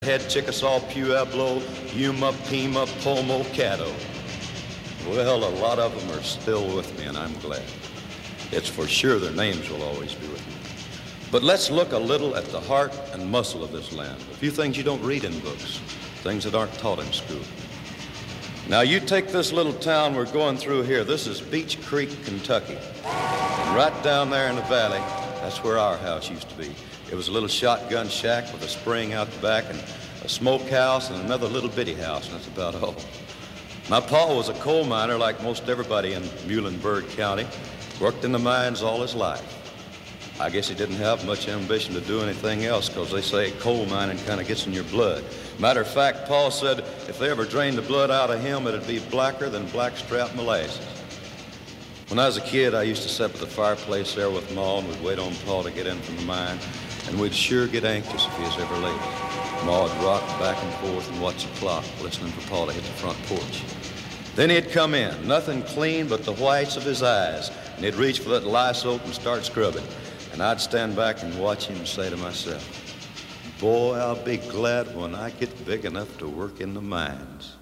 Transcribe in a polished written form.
Head, Chickasaw, Pueblo, Yuma, Pima, Pomo, Caddo. Well, a lot of them are still with me, and I'm glad. It's for sure their names will always be with me. But let's look a little at the heart and muscle of this land. A few things you don't read in books, things that aren't taught in school. Now, you take this little town we're going through here. This is Beech Creek, Kentucky. And right down there in the valley, that's where our house used to be. It was a little shotgun shack with a spring out the back and a smokehouse and another little bitty house, and that's about all. My pa was a coal miner like most everybody in Muhlenberg County. Worked in the mines all his life. I guess he didn't have much ambition to do anything else because they say coal mining kind of gets in your blood. Matter of fact, Paul said if they ever drained the blood out of him, it'd be blacker than blackstrap molasses. When I was a kid, I used to sit by the fireplace there with Ma, and we'd wait on Pa to get in from the mine, and we'd sure get anxious if he was ever late. Ma would rock back and forth and watch the clock, listening for Pa to hit the front porch. Then he'd come in, nothing clean but the whites of his eyes, and he'd reach for that lye soap and start scrubbing. And I'd stand back and watch him and say to myself, boy, I'll be glad when I get big enough to work in the mines.